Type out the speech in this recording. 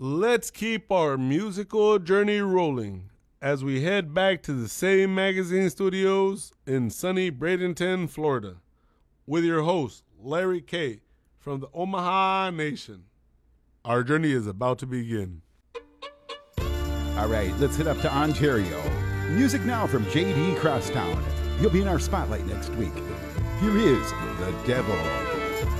Let's keep our musical journey rolling as we head back to the same magazine studios in sunny Bradenton, Florida, with your host, Larry K. from the Omaha Nation. Our journey is about to begin. All right, let's head up to Ontario. Music now from J.D. Crosstown. He'll be in our spotlight next week. Here is The Devil.